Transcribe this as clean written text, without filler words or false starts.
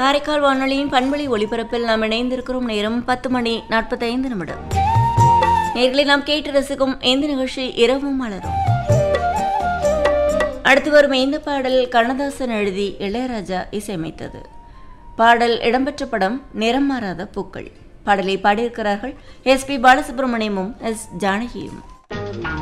காரைக்கால் வானொலியின் பண்பலை ஒலிபரப்பில் நாம் இணைந்திருக்கிறோம். நேரம் 10:45. நேர்களை நாம் கேட்டு ரசிக்கும் இந்த நிகழ்ச்சி இரவும் மலரும். அடுத்து வரும் இந்த பாடல் கண்ணதாசன் எழுதி இளையராஜா இசையமைத்தது. பாடல் இடம்பெற்ற படம் நிறம் மாறாத பூக்கள். பாடலை பாடியிருக்கிறார்கள் SP பாலசுப்ரமணியமும் S ஜானகியும்.